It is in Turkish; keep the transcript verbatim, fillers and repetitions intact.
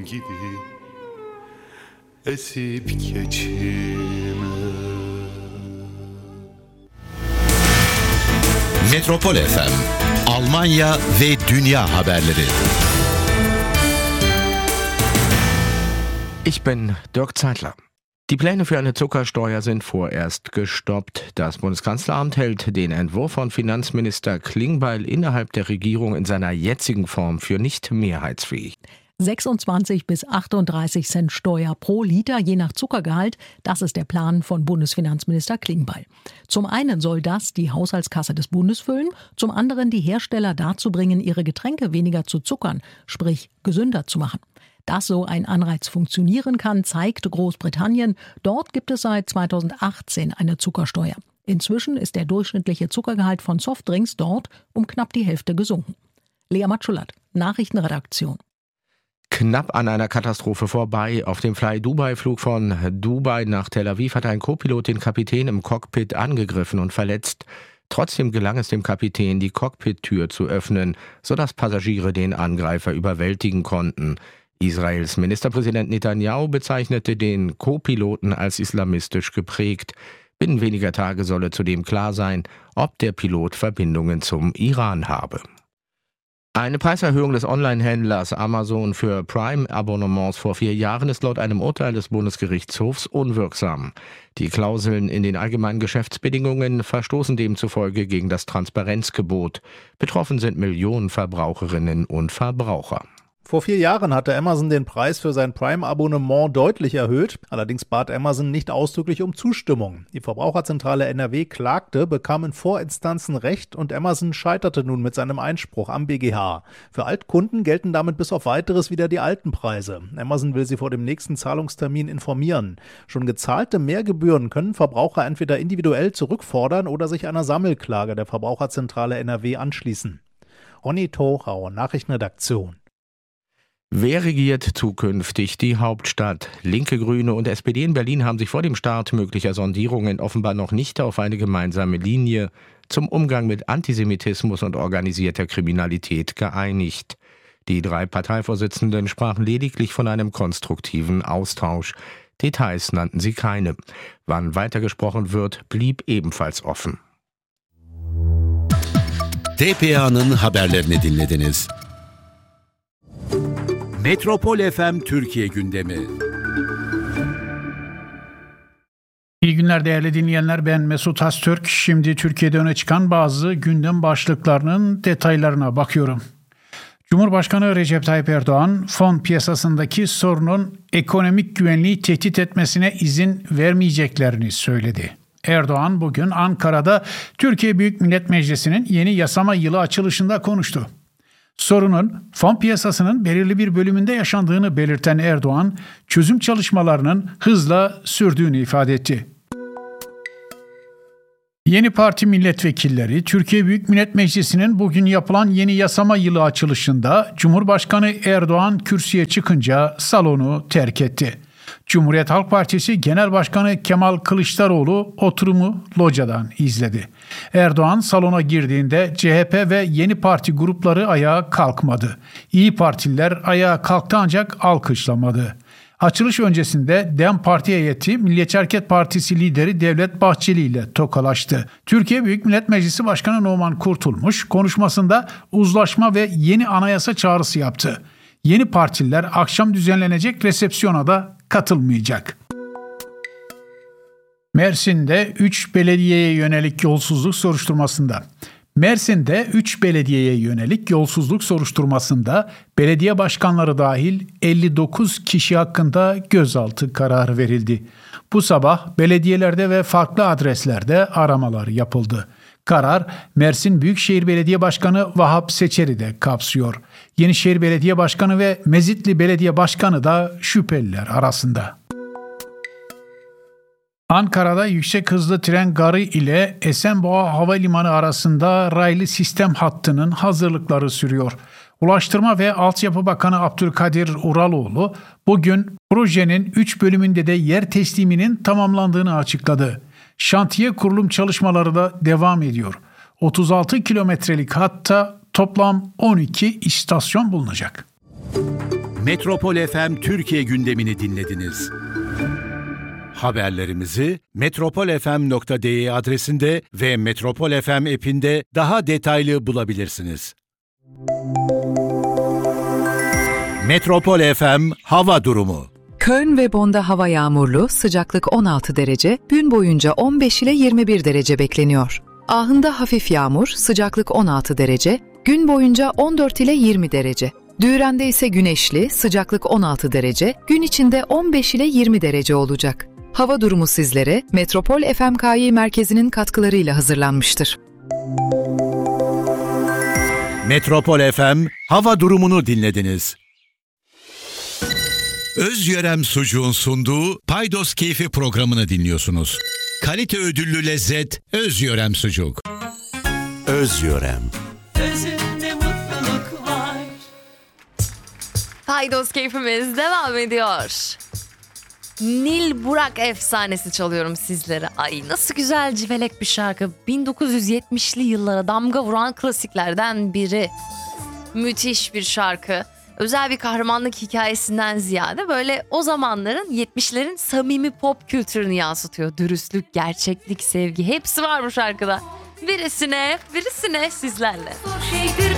gibi esip geçime. Metropol F M, Almanya ve Dünya haberleri. Ich bin Dirk Zeitler. Die Pläne für eine Zuckersteuer sind vorerst gestoppt. Das Bundeskanzleramt hält den Entwurf von Finanzminister Klingbeil innerhalb der Regierung in seiner jetzigen Form für nicht mehrheitsfähig. sechsundzwanzig bis achtunddreißig Cent Steuer pro Liter, je nach Zuckergehalt. Das ist der Plan von Bundesfinanzminister Klingbeil. Zum einen soll das die Haushaltskasse des Bundes füllen, zum anderen die Hersteller dazu bringen, ihre Getränke weniger zu zuckern, sprich gesünder zu machen. Dass so ein Anreiz funktionieren kann, zeigt Großbritannien. Dort gibt es seit zweitausendachtzehn eine Zuckersteuer. Inzwischen ist der durchschnittliche Zuckergehalt von Softdrinks dort um knapp die Hälfte gesunken. Lea Matschulat, Nachrichtenredaktion. Knapp an einer Katastrophe vorbei. Auf dem Fly-Dubai-Flug von Dubai nach Tel Aviv hat ein Co-Pilot den Kapitän im Cockpit angegriffen und verletzt. Trotzdem gelang es dem Kapitän, die Cockpit-Tür zu öffnen, sodass Passagiere den Angreifer überwältigen konnten. Israels Ministerpräsident Netanyahu bezeichnete den Co-Piloten als islamistisch geprägt. Binnen weniger Tage solle zudem klar sein, ob der Pilot Verbindungen zum Iran habe. Eine Preiserhöhung des Online-Händlers Amazon für Prime-Abonnements vor vier Jahren ist laut einem Urteil des Bundesgerichtshofs unwirksam. Die Klauseln in den allgemeinen Geschäftsbedingungen verstoßen demzufolge gegen das Transparenzgebot. Betroffen sind Millionen Verbraucherinnen und Verbraucher. Vor vier Jahren hatte Amazon den Preis für sein Prime-Abonnement deutlich erhöht. Allerdings bat Amazon nicht ausdrücklich um Zustimmung. Die Verbraucherzentrale N R W klagte, bekam in Vorinstanzen Recht und Amazon scheiterte nun mit seinem Einspruch am B G H. Für Altkunden gelten damit bis auf Weiteres wieder die alten Preise. Amazon will sie vor dem nächsten Zahlungstermin informieren. Schon gezahlte Mehrgebühren können Verbraucher entweder individuell zurückfordern oder sich einer Sammelklage der Verbraucherzentrale N R W anschließen. Ronny Torau, Nachrichtenredaktion. Wer regiert zukünftig die Hauptstadt? Linke, Grüne und S P D in Berlin haben sich vor dem Start möglicher Sondierungen offenbar noch nicht auf eine gemeinsame Linie zum Umgang mit Antisemitismus und organisierter Kriminalität geeinigt. Die drei Parteivorsitzenden sprachen lediglich von einem konstruktiven Austausch. Details nannten sie keine. Wann weitergesprochen wird, blieb ebenfalls offen. T P A'nın haberlerini dinlediniz. Metropol F M Türkiye gündemi. İyi günler değerli dinleyenler, ben Mesut Haztürk. Şimdi Türkiye'de öne çıkan bazı gündem başlıklarının detaylarına bakıyorum. Cumhurbaşkanı Recep Tayyip Erdoğan, fon piyasasındaki sorunun ekonomik güvenliği tehdit etmesine izin vermeyeceklerini söyledi. Erdoğan bugün Ankara'da Türkiye Büyük Millet Meclisi'nin yeni yasama yılı açılışında konuştu. Sorunun fon piyasasının belirli bir bölümünde yaşandığını belirten Erdoğan, çözüm çalışmalarının hızla sürdüğünü ifade etti. Yeni parti milletvekilleri Türkiye Büyük Millet Meclisi'nin bugün yapılan yeni yasama yılı açılışında Cumhurbaşkanı Erdoğan kürsüye çıkınca salonu terk etti. Cumhuriyet Halk Partisi Genel Başkanı Kemal Kılıçdaroğlu oturumu locadan izledi. Erdoğan salona girdiğinde C H P ve yeni parti grupları ayağa kalkmadı. İyi Partililer ayağa kalktı ancak alkışlamadı. Açılış öncesinde DEM Parti heyeti Milliyetçi Hareket Partisi lideri Devlet Bahçeli ile tokalaştı. Türkiye Büyük Millet Meclisi Başkanı Numan Kurtulmuş konuşmasında uzlaşma ve yeni anayasa çağrısı yaptı. Yeni partililer akşam düzenlenecek resepsiyona da katılmayacak. Mersin'de üç belediyeye yönelik yolsuzluk soruşturmasında Mersin'de üç belediyeye yönelik yolsuzluk soruşturmasında belediye başkanları dahil elli dokuz kişi hakkında gözaltı kararı verildi. Bu sabah belediyelerde ve farklı adreslerde aramalar yapıldı. Karar, Mersin Büyükşehir Belediye Başkanı Vahap Seçer'i de kapsıyor. Yenişehir Belediye Başkanı ve Mezitli Belediye Başkanı da şüpheliler arasında. Ankara'da yüksek hızlı tren garı ile Esenboğa Havalimanı arasında raylı sistem hattının hazırlıkları sürüyor. Ulaştırma ve Altyapı Bakanı Abdülkadir Uraloğlu bugün projenin üç bölümünde de yer tesliminin tamamlandığını açıkladı. Şantiye kurulum çalışmaları da devam ediyor. otuz altı kilometrelik hatta toplam on iki istasyon bulunacak. Metropol F M Türkiye gündemini dinlediniz. Haberlerimizi metropol f m nokta d e adresinde ve Metropol F M app'inde daha detaylı bulabilirsiniz. Metropol F M hava durumu. Köln ve Bonn'da hava yağmurlu, sıcaklık on altı derece, gün boyunca on beş ile yirmi bir derece bekleniyor. Aachen'da hafif yağmur, sıcaklık on altı derece, gün boyunca on dört ile yirmi derece. Düren'de ise güneşli, sıcaklık on altı derece, gün içinde on beş ile yirmi derece olacak. Hava durumu sizlere Metropol F M K Y merkezinin katkılarıyla hazırlanmıştır. Metropol F M hava durumunu dinlediniz. Özyörem Sucuğun sunduğu Paydos Keyfi programını dinliyorsunuz. Kalite ödüllü lezzet Özyörem Sucuk. Özyörem. Özünde mutluluk var. Paydos keyfimiz devam ediyor. Nil Burak efsanesi çalıyorum sizlere. Ay nasıl güzel civelek bir şarkı. bin dokuz yüz yetmişli yıllara damga vuran klasiklerden biri. Müthiş bir şarkı. Özel bir kahramanlık hikayesinden ziyade böyle o zamanların yetmişlerin samimi pop kültürünü yansıtıyor. Dürüstlük, gerçeklik, sevgi hepsi var bu şarkıda. Birisine, birisine sizlerle. Zor şeydir